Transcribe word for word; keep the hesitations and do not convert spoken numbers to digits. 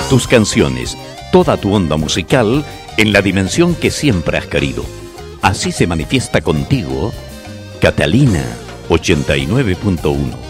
Tus canciones, toda tu onda musical en la dimensión que siempre has querido. Así se manifiesta contigo Catalina ochenta y nueve punto uno.